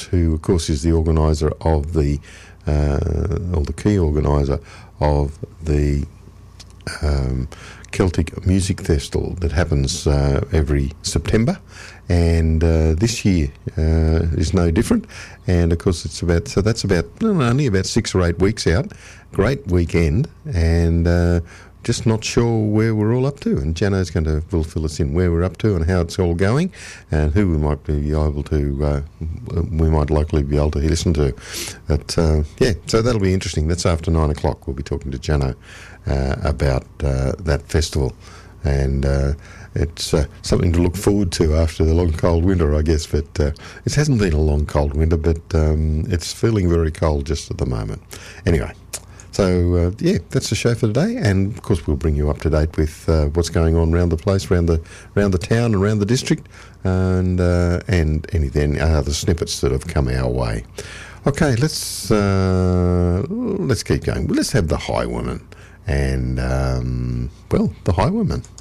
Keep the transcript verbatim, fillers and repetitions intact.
who, of course, is the organiser of the, uh, or the key organiser of the um, Celtic Music Festival that happens uh, every September. And uh, this year uh, is no different. And, of course, it's about, so that's about, no, only about six or eight weeks out. Great weekend. And uh, just not sure where we're all up to. And Jano's going to, will fill us in where we're up to and how it's all going and who we might be able to, uh, we might likely be able to listen to. But, uh, yeah, so that'll be interesting. That's after nine o'clock. We'll be talking to Jano uh, about uh, that festival. And uh, it's uh, something to look forward to after the long, cold winter, I guess. But uh, it hasn't been a long, cold winter, but um, it's feeling very cold just at the moment. Anyway, so, uh, yeah, that's the show for today. And, of course, we'll bring you up to date with uh, what's going on around the place, around the around the town, around the district, and uh, and any then other snippets that have come our way. Okay, let's, uh, let's keep going. Let's have the Highwomen. And, um, well, the Highwomen.